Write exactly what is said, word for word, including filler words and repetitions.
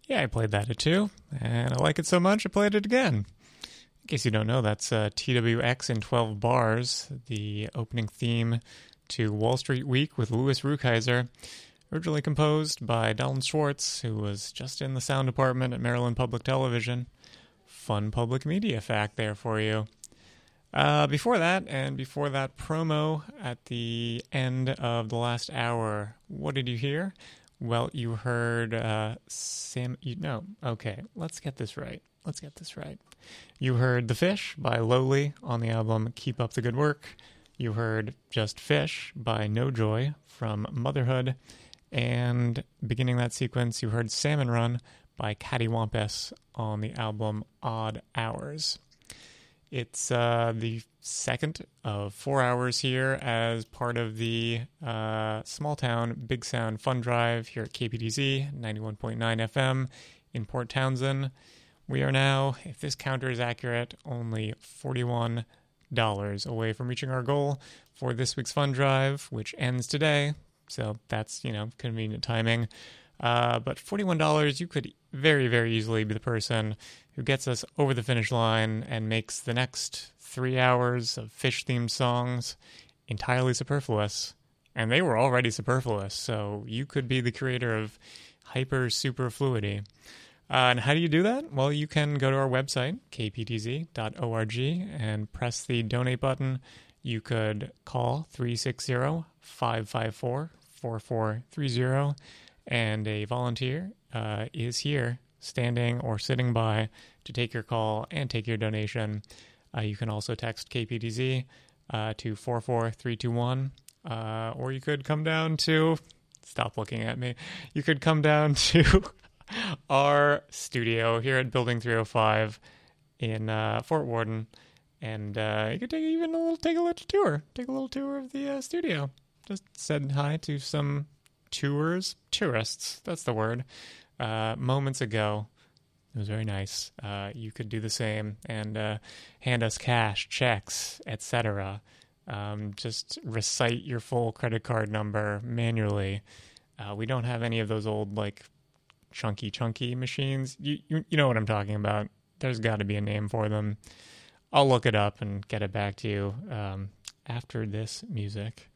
Yeah, I played that at two, and I like it so much I played it again. In case you don't know, that's uh, T W X in twelve bars, the opening theme to Wall Street Week with Louis Rukeyser, originally composed by Donald Schwartz, who was just in the sound department at Maryland Public Television. Fun public media fact there for you. Uh, before that, and before that promo at the end of the last hour, what did you hear? Well, you heard uh, Sam... You, no, okay, let's get this right. Let's get this right. You heard The Fish by Lowly on the album Keep Up the Good Work. You heard Just Fish by No Joy from Motherhood. And beginning that sequence, you heard Salmon Run by Cattywampus on the album Odd Hours. It's uh, the second of four hours here as part of the uh, Small Town Big Sound Fun Drive here at K P D Z ninety-one point nine F M in Port Townsend. We are now, if this counter is accurate, only forty-one dollars away from reaching our goal for this week's Fun Drive, which ends today. So that's, you know, convenient timing. Uh, but forty-one dollars, you could very, very easily be the person who gets us over the finish line and makes the next three hours of fish-themed songs entirely superfluous. And they were already superfluous, so you could be the creator of hyper-superfluity. Uh, and how do you do that? Well, you can go to our website, k p t z dot org, and press the donate button. You could call three six zero, five five four, four four three zero, and a volunteer uh, is here, standing or sitting by, to take your call and take your donation. Uh, you can also text K P D Z uh, to four four three two one, uh, or you could come down to, stop looking at me, you could come down to our studio here at Building three oh five in uh, Fort Worden, and uh, you could take even a little, take a little tour, take a little tour of the uh, studio. Just said hi to some tours, tourists, that's the word, uh, moments ago. It was very nice. Uh, you could do the same and uh, hand us cash, checks, et cetera. Um, just recite your full credit card number manually. Uh, we don't have any of those old, like, chunky, chunky machines. You, you, you know what I'm talking about. There's got to be a name for them. I'll look it up and get it back to you um, after this music.